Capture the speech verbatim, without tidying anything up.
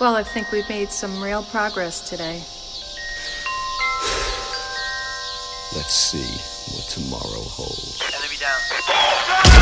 Well, I think we've made some real progress today. Let's see what tomorrow holds. Enemy down.